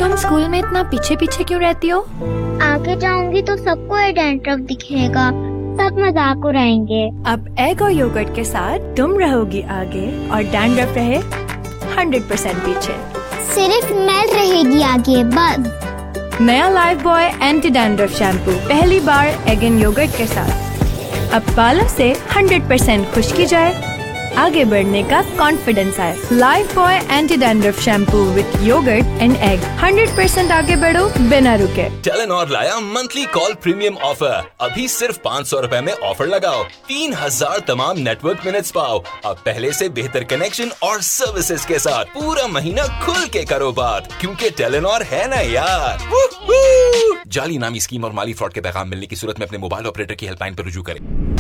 तुम स्कूल में इतना पीछे पीछे क्यों रहती हो? आगे जाऊंगी तो सबको ये डैंड्रफ दिखेगा, सब मजाक उड़ाएंगे। अब एग और योगर्ट के साथ तुम रहोगी आगे और डैंड्रफ रहे 100% पीछे। सिर्फ मैं रहेगी आगे बस। नया life boy anti dandruff shampoo पहली बार एग एंड योगर्ट के साथ। अब बालों से 100% खुश्की जाए, आगे बढ़ने का कॉन्फिडेंस आए। Life boy anti dandruff shampoo with yogurt and egg. 100% आगे बढ़ो बिना रुके। टेलीनॉर लाया मंथली कॉल प्रीमियम ऑफर। अभी सिर्फ 500 रुपए में ऑफर लगाओ, 3000 तमाम नेटवर्क मिनट्स पाओ। अब पहले से बेहतर कनेक्शन और सर्विसेज के साथ पूरा महीना खुल के करो बात, क्योंकि टेलीनॉर है ना यार। जाली नामी स्कीम और माली फ्रॉड के पैगाम मिलने की सूरत में अपने मोबाइल ऑपरेटर की हेल्पलाइन पर रुजू करें।